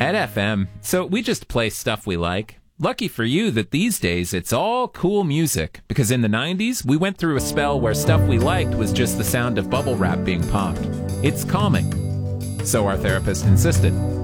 At FM, so we just play stuff we like. Lucky for you that these days it's all cool music, because in the 90s we went through a spell where stuff we liked was just the sound of bubble wrap being popped. It's calming. So our therapist insisted.